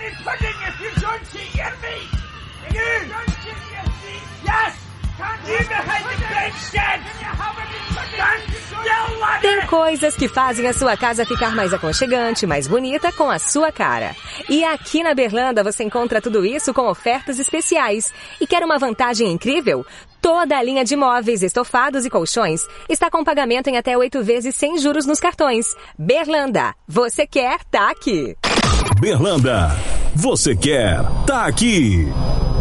money pudding if you don't hear me. If you don't hear me, yes. You behind the bed shed. Tem coisas que fazem a sua casa ficar mais aconchegante, mais bonita com a sua cara. E aqui na Berlanda você encontra tudo isso com ofertas especiais. E quer uma vantagem incrível? Toda a linha de móveis, estofados e colchões está com pagamento em até 8 vezes sem juros nos cartões. Berlanda, você quer, tá aqui. Berlanda, você quer, tá aqui.